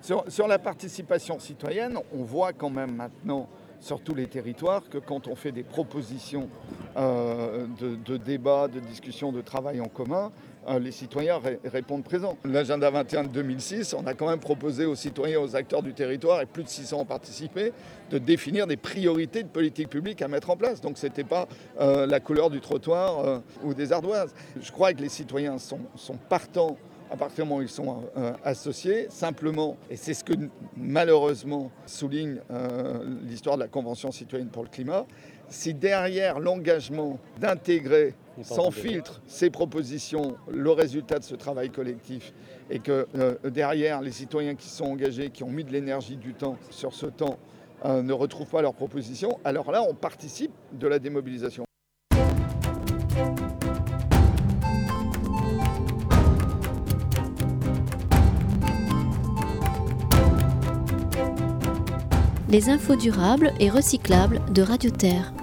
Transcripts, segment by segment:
Sur la participation citoyenne, on voit quand même maintenant sur tous les territoires que quand on fait des propositions de débat, de discussion, de travail en commun, les citoyens répondent présents. L'agenda 21 de 2006, on a quand même proposé aux citoyens, aux acteurs du territoire, et plus de 600 ont participé, de définir des priorités de politique publique à mettre en place. Donc ce n'était pas la couleur du trottoir ou des ardoises. Je crois que les citoyens sont partants à partir du moment où ils sont associés. Simplement, et c'est ce que malheureusement souligne l'histoire de la Convention citoyenne pour le climat, si derrière l'engagement d'intégrer sans filtre ces propositions, le résultat de ce travail collectif, et que derrière les citoyens qui sont engagés, qui ont mis de l'énergie, du temps sur ce temps, ne retrouvent pas leurs propositions, alors là on participe de la démobilisation. Les infos durables et recyclables de Radio Terre.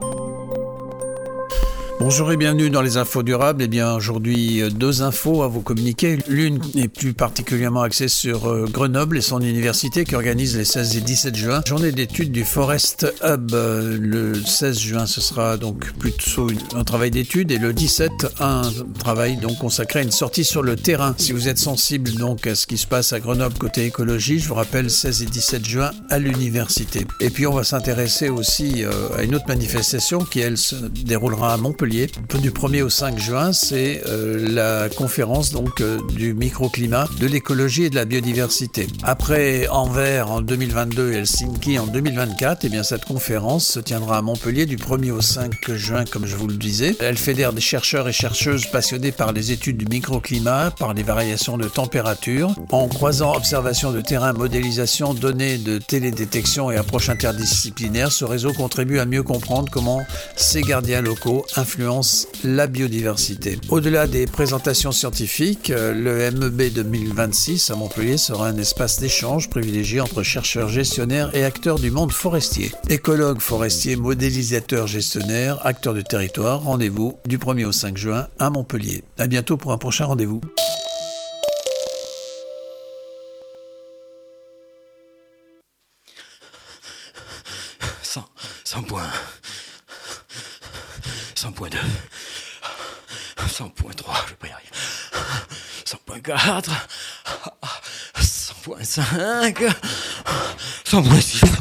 Bonjour et bienvenue dans les infos durables. Eh bien, aujourd'hui, 2 infos à vous communiquer. L'une est plus particulièrement axée sur Grenoble et son université qui organise les 16 et 17 juin journée d'études du Forest Hub. Le 16 juin, ce sera donc plutôt un travail d'études et le 17, un travail donc consacré à une sortie sur le terrain. Si vous êtes sensible donc à ce qui se passe à Grenoble côté écologie, je vous rappelle 16 et 17 juin à l'université. Et puis, on va s'intéresser aussi à une autre manifestation qui, elle, se déroulera à Montpellier. Du 1er au 5 juin, c'est la conférence donc du microclimat, de l'écologie et de la biodiversité. Après Anvers en 2022 et Helsinki en 2024, eh bien cette conférence se tiendra à Montpellier du 1er au 5 juin, comme je vous le disais. Elle fédère des chercheurs et chercheuses passionnés par les études du microclimat, par les variations de température. En croisant observation de terrain, modélisation, données de télédétection et approche interdisciplinaire, ce réseau contribue à mieux comprendre comment ces gardiens locaux influencent la biodiversité. Au-delà des présentations scientifiques, le MEB 2026 à Montpellier sera un espace d'échange privilégié entre chercheurs, gestionnaires et acteurs du monde forestier. Écologues, forestiers, modélisateurs, gestionnaires, acteurs du territoire, rendez-vous du 1er au 5 juin à Montpellier. À bientôt pour un prochain rendez-vous. Sans point. 100.2, 100.3, je vais pas y arriver, 100.4, 100.5, 100.6.